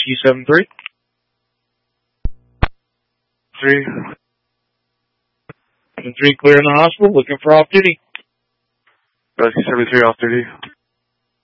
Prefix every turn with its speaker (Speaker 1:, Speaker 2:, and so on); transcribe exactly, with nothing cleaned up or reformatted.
Speaker 1: Rescue seven three. Three. seven three clear in the hospital, looking for off duty.
Speaker 2: Rescue seven three off duty.